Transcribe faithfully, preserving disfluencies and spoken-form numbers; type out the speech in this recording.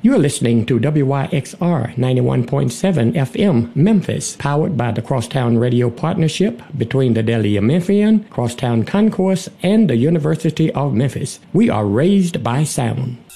You're listening to W Y X R ninety-one point seven F M Memphis, powered by the Crosstown Radio Partnership between the Delhi Memphian, Crosstown Concourse, and the University of Memphis. We are raised by sound.